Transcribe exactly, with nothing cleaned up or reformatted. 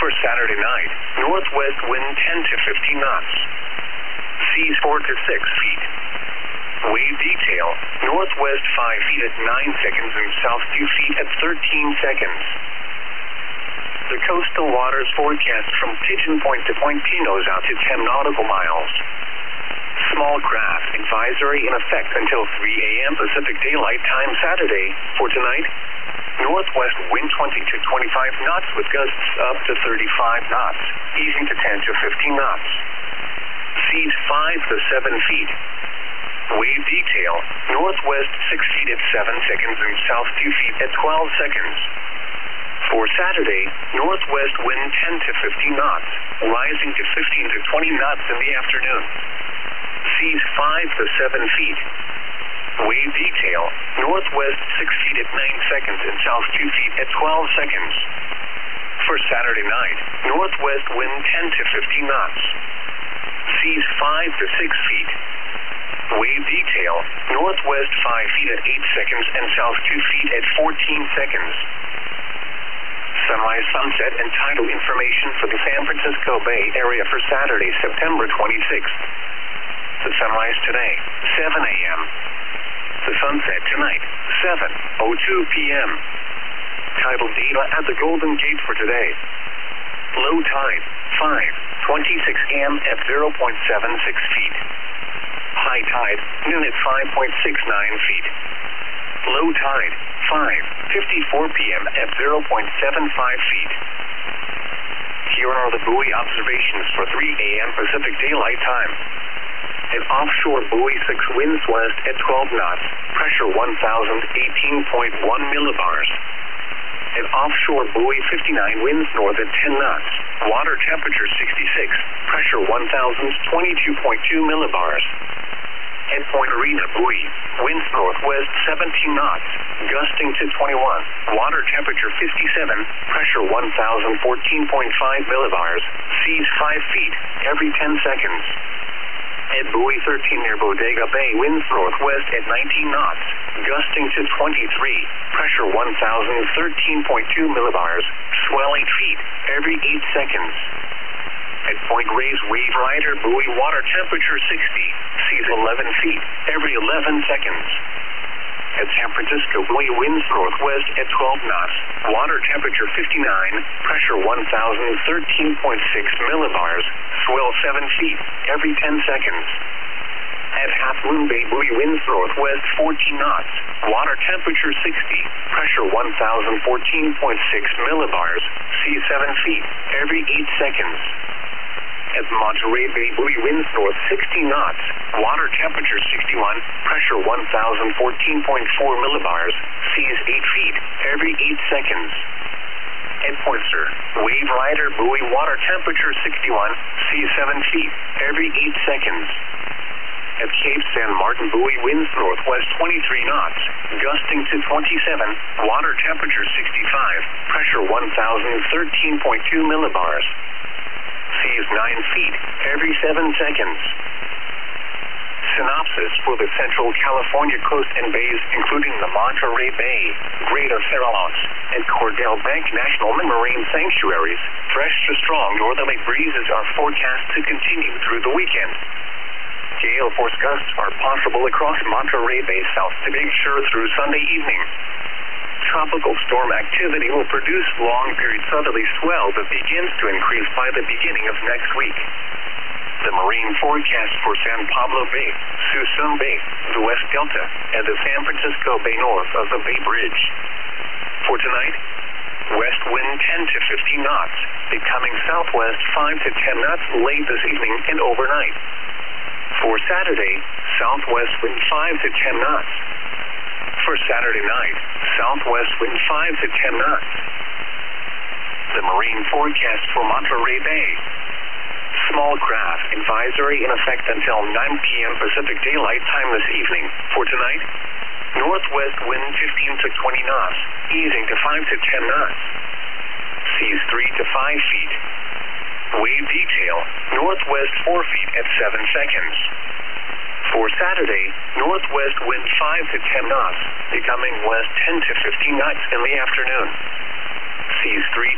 For Saturday night, northwest wind ten to fifteen knots. Seas four to six feet. Wave detail, northwest five feet at nine seconds and south two feet at thirteen seconds. The coastal waters forecast from Pigeon Point to Point Pinos out to ten nautical miles. Small craft advisory in effect until three a m Pacific Daylight Time Saturday. For tonight, northwest wind twenty to twenty-five knots with gusts up to thirty-five knots, easing to ten to fifteen knots. Seas five to seven feet. Wave detail, northwest six feet at seven seconds and south two feet at twelve seconds. For Saturday, northwest wind ten to fifteen knots, rising to fifteen to twenty knots in the afternoon. Seas five to seven feet. Wave detail, northwest six feet at nine seconds and south two feet at twelve seconds. For Saturday night, northwest wind ten to fifteen knots. Seas five to six feet. Wave detail, northwest five feet at eight seconds and south two feet at fourteen seconds. Sunrise, sunset, and tidal information for the San Francisco Bay Area for Saturday, September twenty-sixth. The sunrise today, seven a m The sunset tonight, seven oh two p m Tidal data at the Golden Gate for today. Low tide, five twenty-six a m at zero point seven six feet. High tide, noon at five point six nine feet. Low tide, five fifty-four p m at zero point seven five feet. Here are the buoy observations for three a m Pacific Daylight Time. At offshore buoy six, winds west at twelve knots, pressure one thousand eighteen point one millibars. At offshore buoy fifty-nine, winds north at ten knots, water temperature sixty-six, pressure one thousand twenty-two point two millibars. At Point Arena buoy, winds northwest seventeen knots, gusting to twenty-one, water temperature fifty-seven, pressure one thousand fourteen point five millibars, seas five feet every ten seconds. At buoy thirteen near Bodega Bay, winds northwest at nineteen knots, gusting to twenty-three, pressure one thousand thirteen point two millibars, swell eight feet every eight seconds. At Point Reyes Wave Rider buoy, water temperature sixty, seas eleven feet every eleven seconds. At San Francisco buoy, winds northwest at twelve knots, water temperature fifty-nine, pressure one thousand thirteen point six millibars, swell seven feet every ten seconds. At Half Moon Bay buoy, winds northwest fourteen knots, water temperature sixty, pressure one thousand fourteen point six millibars, seas seven feet every eight seconds. At Monterey Bay buoy, winds north sixty knots, water temperature sixty-one, pressure one thousand fourteen point four millibars, seas eight feet every eight seconds. At Pointer, Wave Rider buoy, water temperature sixty-one, seas seven feet every eight seconds. At Cape San Martin buoy, winds northwest twenty-three knots, gusting to twenty-seven, water temperature sixty-five, pressure one thousand thirteen point two millibars. Seas nine feet every seven seconds. Synopsis for the Central California coast and bays, including the Monterey Bay, Greater Farallones, and Cordell Bank National Marine Sanctuaries. Fresh to strong northerly breezes are forecast to continue through the weekend. Gale force gusts are possible across Monterey Bay south to Big Sur through Sunday evening. Tropical storm activity will produce long-period southerly swell that begins to increase by the beginning of next week. The marine forecast for San Pablo Bay, Suisun Bay, the West Delta, and the San Francisco Bay north of the Bay Bridge. For tonight, west wind ten to fifteen knots, becoming southwest five to ten knots late this evening and overnight. For Saturday, southwest wind five to ten knots. For Saturday night, southwest wind five to ten knots. The marine forecast for Monterey Bay. Small craft advisory in effect until nine p m Pacific Daylight Time this evening. For tonight, northwest wind fifteen to twenty knots, easing to five to ten knots. Seas three to five feet. Wave detail, northwest four feet at seven seconds. For Saturday, northwest wind five to ten knots, becoming west ten to fifteen knots in the afternoon. Seas three